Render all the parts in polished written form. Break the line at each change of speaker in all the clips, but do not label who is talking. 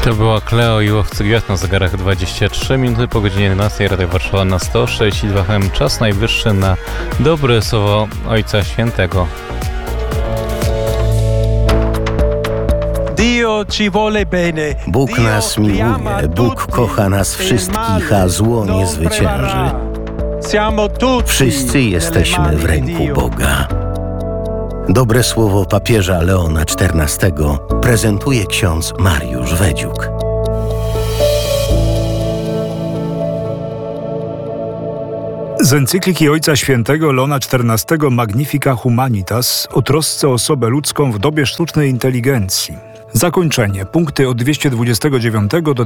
To była Kleo i Łowcy Gwiazd na zegarach 23 minuty po godzinie 11. Radio Warszawa na 106,2 FM. Czas najwyższy na dobre słowo Ojca Świętego.
Bóg nas miłuje, Bóg kocha nas wszystkich, a zło nie zwycięży. Wszyscy jesteśmy w ręku Boga. Dobre słowo papieża Leona XIV prezentuje ksiądz Mariusz Wedziuk.
Z encykliki Ojca Świętego Leona XIV Magnifica Humanitas o trosce o osobę ludzką w dobie sztucznej inteligencji. Zakończenie. Punkty od 229 do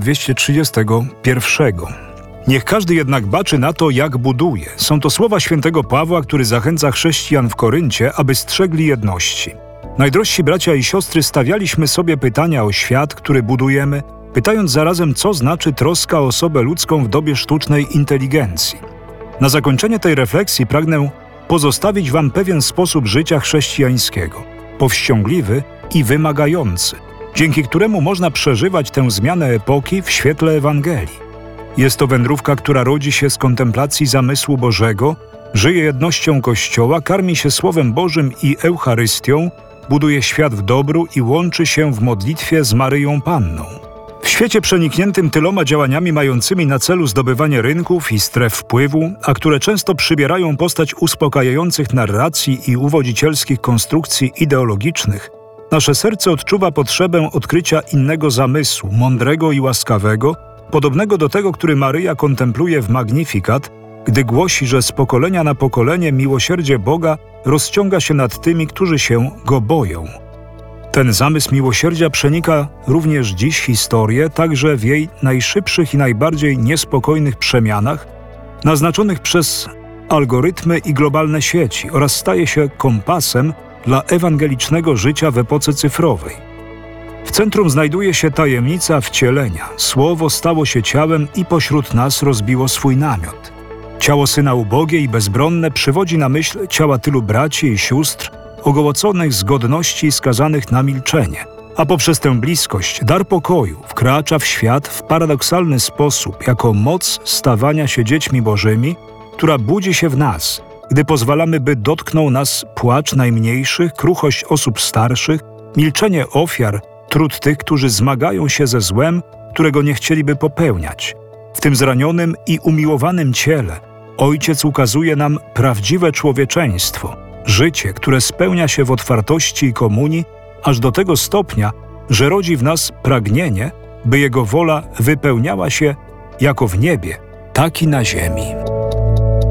231. Niech każdy jednak baczy na to, jak buduje. Są to słowa świętego Pawła, który zachęca chrześcijan w Koryncie, aby strzegli jedności. Najdrożsi bracia i siostry, stawialiśmy sobie pytania o świat, który budujemy, pytając zarazem, co znaczy troska o osobę ludzką w dobie sztucznej inteligencji. Na zakończenie tej refleksji pragnę pozostawić wam pewien sposób życia chrześcijańskiego, powściągliwy i wymagający, dzięki któremu można przeżywać tę zmianę epoki w świetle Ewangelii. Jest to wędrówka, która rodzi się z kontemplacji zamysłu Bożego, żyje jednością Kościoła, karmi się Słowem Bożym i Eucharystią, buduje świat w dobru i łączy się w modlitwie z Maryją Panną. W świecie przenikniętym tyloma działaniami mającymi na celu zdobywanie rynków i stref wpływu, a które często przybierają postać uspokajających narracji i uwodzicielskich konstrukcji ideologicznych, nasze serce odczuwa potrzebę odkrycia innego zamysłu, mądrego i łaskawego, podobnego do tego, który Maryja kontempluje w Magnificat, gdy głosi, że z pokolenia na pokolenie miłosierdzie Boga rozciąga się nad tymi, którzy się Go boją. Ten zamysł miłosierdzia przenika również dziś historię, także w jej najszybszych i najbardziej niespokojnych przemianach, naznaczonych przez algorytmy i globalne sieci, oraz staje się kompasem dla ewangelicznego życia w epoce cyfrowej. W centrum znajduje się tajemnica wcielenia. Słowo stało się ciałem i pośród nas rozbiło swój namiot. Ciało Syna ubogie i bezbronne przywodzi na myśl ciała tylu braci i sióstr, ogołoconych z godności i skazanych na milczenie, a poprzez tę bliskość dar pokoju wkracza w świat w paradoksalny sposób jako moc stawania się dziećmi Bożymi, która budzi się w nas, gdy pozwalamy, by dotknął nas płacz najmniejszych, kruchość osób starszych, milczenie ofiar, trud tych, którzy zmagają się ze złem, którego nie chcieliby popełniać. W tym zranionym i umiłowanym ciele Ojciec ukazuje nam prawdziwe człowieczeństwo, życie, które spełnia się w otwartości i komunii, aż do tego stopnia, że rodzi w nas pragnienie, by Jego wola wypełniała się jako w niebie, tak i na ziemi.